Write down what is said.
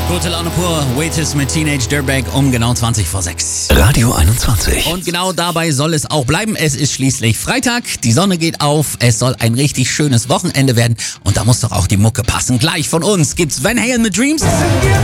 Gute Laune pur, Waitis mit Teenage Dirtbag um genau 20 vor 6. Radio 21. Und genau dabei soll es auch bleiben. Es ist schließlich Freitag, die Sonne geht auf, es soll ein richtig schönes Wochenende werden und da muss doch auch die Mucke passen. Gleich von uns gibt's Van Halen mit Dreams.